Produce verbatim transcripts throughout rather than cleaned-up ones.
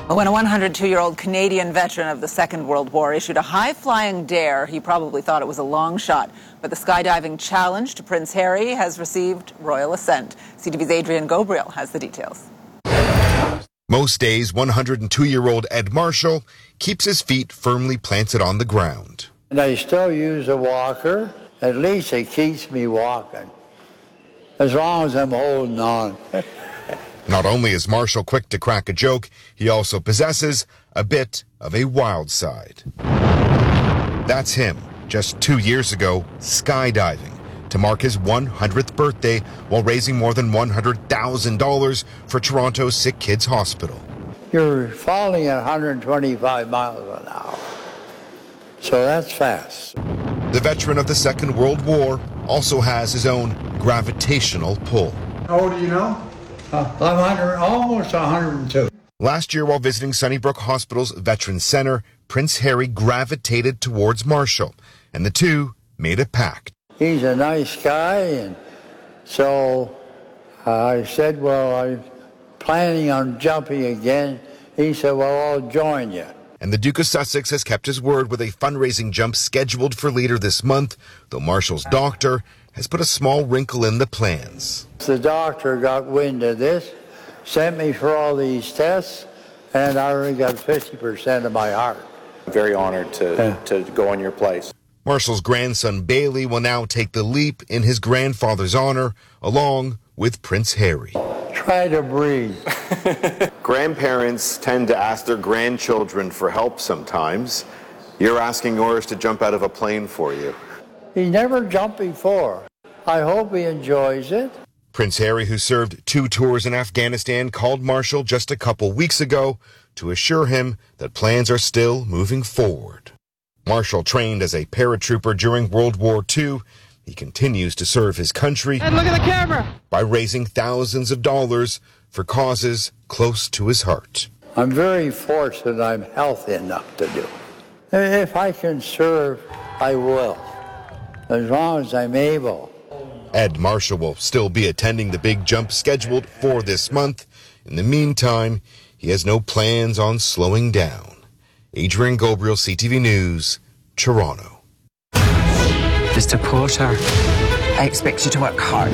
When a one hundred two year old Canadian veteran of the Second World War issued a high-flying dare, he probably thought it was a long shot. But the skydiving challenge to Prince Harry has received royal assent. C T V's Adrian Gobriel has the details. Most days, one hundred two year old Ed Marshall keeps his feet firmly planted on the ground. And I still use a walker. At least it keeps me walking, as long as I'm holding on. Not only is Marshall quick to crack a joke, he also possesses a bit of a wild side. That's him, just two years ago, skydiving to mark his one hundredth birthday while raising more than one hundred thousand dollars for Toronto's Sick Kids Hospital. You're falling at one hundred twenty-five miles an hour, so that's fast. The veteran of the Second World War also has his own gravitational pull. How old are you now? Uh, I'm one hundred, almost one hundred two. Last year, while visiting Sunnybrook Hospital's Veterans Center, Prince Harry gravitated towards Marshall, and the two made a pact. He's a nice guy, and so uh, I said, well, I'm planning on jumping again. He said, well, I'll join you. And the Duke of Sussex has kept his word with a fundraising jump scheduled for later this month, though Marshall's doctor has put a small wrinkle in the plans. The doctor got wind of this, sent me for all these tests, and I already got fifty percent of my heart. I'm very honored to, yeah. to go in your place. Marshall's grandson Bailey will now take the leap in his grandfather's honor, along with Prince Harry. Try to breathe. Grandparents tend to ask their grandchildren for help sometimes. You're asking yours to jump out of a plane for you. He never jumped before. I hope he enjoys it. Prince Harry, who served two tours in Afghanistan, called Marshall just a couple weeks ago to assure him that plans are still moving forward. Marshall trained as a paratrooper during World War Two. He continues to serve his country. And look at the camera! By raising thousands of dollars for causes close to his heart. I'm very fortunate I'm healthy enough to do it. If I can serve, I will, as long as I'm able. Ed Marshall will still be attending the big jump scheduled for this month. In the meantime, he has no plans on slowing down. Adrian Gobriel, C T V News, Toronto. Mister Porter, I expect you to work hard.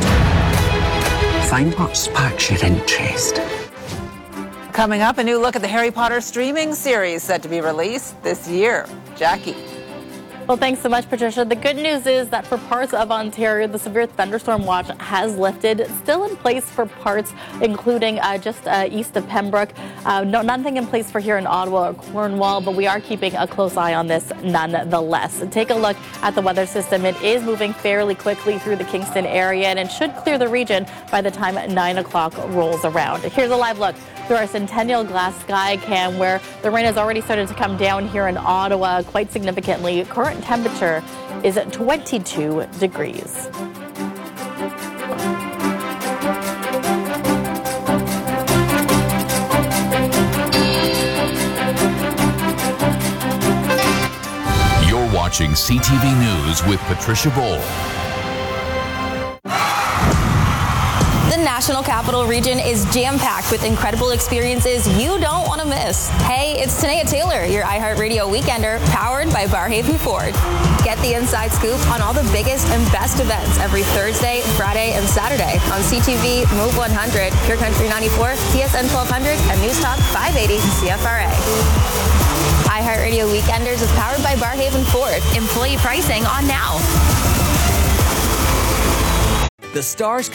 Find what sparks your interest. Coming up, a new look at the Harry Potter streaming series set to be released this year. Jackie. Well, thanks so much, Patricia. The good news is that for parts of Ontario, the severe thunderstorm watch has lifted. Still in place for parts, including uh, just uh, east of Pembroke. Uh, no, nothing in place for here in Ottawa or Cornwall, but we are keeping a close eye on this nonetheless. Take a look at the weather system. It is moving fairly quickly through the Kingston area, and it should clear the region by the time nine o'clock rolls around. Here's a live look through our Centennial Glass Sky Cam, where the rain has already started to come down here in Ottawa quite significantly. Current temperature is at twenty-two degrees. You're watching C T V News with Patricia Bowl. The National Capital Region is jam-packed with incredible experiences you don't want to miss. Hey, it's Tanea Taylor, your iHeartRadio Weekender, powered by Barrhaven Ford. Get the inside scoop on all the biggest and best events every Thursday, Friday, and Saturday on C T V, Move one hundred, Pure Country ninety-four, T S N twelve hundred, and News Talk five eighty C F R A. iHeartRadio Weekenders is powered by Barrhaven Ford. Employee pricing on now. The Stars